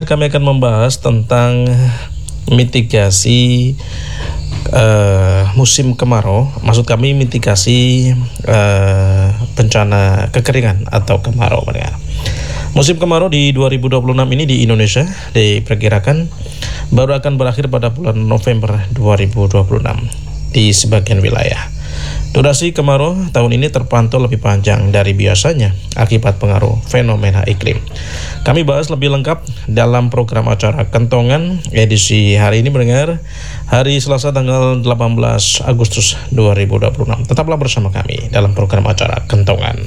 kami akan membahas tentang mitigasi musim kemarau. Maksud kami mitigasi bencana kekeringan atau kemarau. Musim kemarau di 2026 ini di Indonesia diperkirakan baru akan berakhir pada bulan November 2026 di sebagian wilayah. Durasi kemarau tahun ini terpantau lebih panjang dari biasanya akibat pengaruh fenomena iklim. Kami bahas lebih lengkap dalam program acara Kentongan edisi hari ini mendengar hari Selasa tanggal 18 Agustus 2026. Tetaplah bersama kami dalam program acara Kentongan.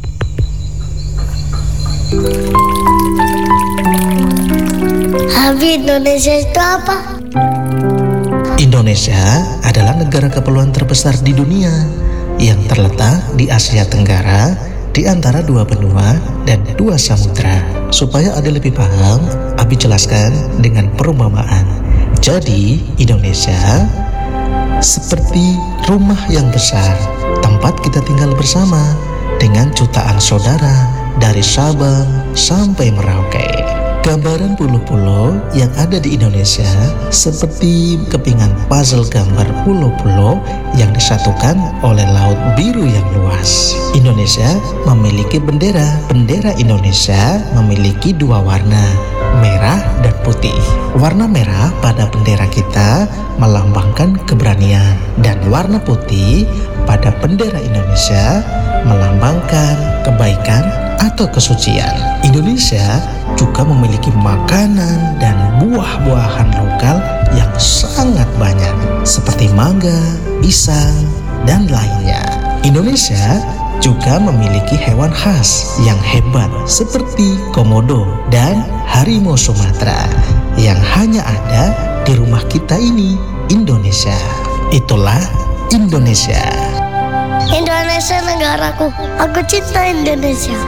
Habis Indonesia itu apa? Indonesia adalah negara kepulauan terbesar di dunia yang terletak di Asia Tenggara di antara dua benua dan dua samudra. Supaya Anda lebih paham, Abi jelaskan dengan perumpamaan. Jadi, Indonesia seperti rumah yang besar, tempat kita tinggal bersama dengan jutaan saudara dari Sabang sampai Merauke. Gambaran pulau-pulau yang ada di Indonesia seperti kepingan puzzle gambar pulau-pulau yang disatukan oleh laut biru yang luas. Indonesia memiliki bendera. Bendera Indonesia memiliki dua warna, merah dan putih. Warna merah pada bendera kita melambangkan keberanian, dan warna putih pada bendera Indonesia melambangkan kebaikan atau kesucian. Indonesia juga memiliki makanan dan buah-buahan lokal yang sangat banyak seperti mangga, pisang, dan lainnya. Indonesia juga memiliki hewan khas yang hebat seperti komodo dan harimau Sumatera yang hanya ada di rumah kita ini, Indonesia. Itulah Indonesia. Indonesia negaraku, aku cinta Indonesia.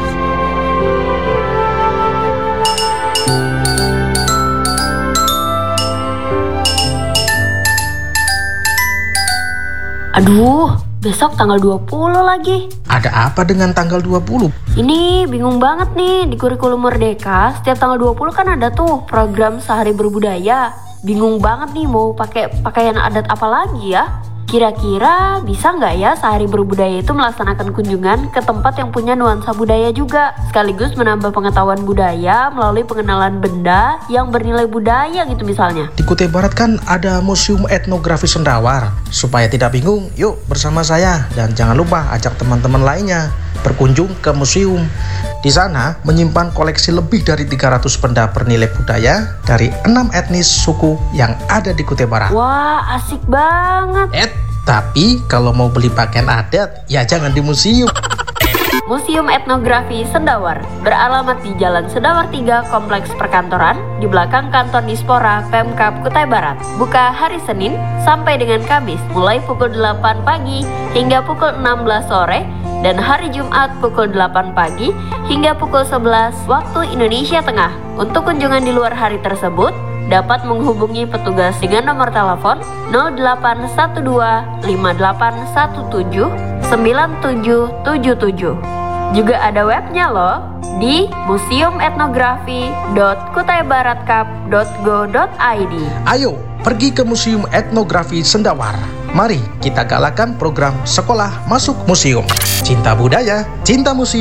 Aduh, besok tanggal 20 lagi. Ada apa dengan tanggal 20? Ini bingung banget nih, di kurikulum Merdeka setiap tanggal 20 kan ada tuh program sehari berbudaya. Bingung banget nih mau pakai pakaian adat apa lagi ya. Kira-kira bisa nggak ya sehari berbudaya itu melaksanakan kunjungan ke tempat yang punya nuansa budaya juga, sekaligus menambah pengetahuan budaya melalui pengenalan benda yang bernilai budaya gitu misalnya. Di Kutai Barat kan ada Museum Etnografi Sendawar. Supaya tidak bingung, yuk bersama saya, dan jangan lupa ajak teman-teman lainnya berkunjung ke museum. Di sana menyimpan koleksi lebih dari 300 benda bernilai budaya dari 6 etnis suku yang ada di Kutai Barat. Wah, asik banget. Tapi kalau mau beli pakaian adat, ya jangan di museum. Museum Etnografi Sendawar beralamat di Jalan Sendawar 3, Kompleks Perkantoran, di belakang kantor Dispora Pemkab Kutai Barat. Buka hari Senin sampai dengan Kamis, mulai pukul 8 pagi hingga pukul 16 sore, dan hari Jumat pukul 8 pagi hingga pukul 11 waktu Indonesia Tengah. Untuk kunjungan di luar hari tersebut, dapat menghubungi petugas dengan nomor telepon 0812 5817 9777. Juga ada webnya loh di museumetnografi.kutaibaratcup.go.id. Ayo pergi ke Museum Etnografi Sendawar. Mari kita galakan program Sekolah Masuk Museum. Cinta budaya, cinta museum.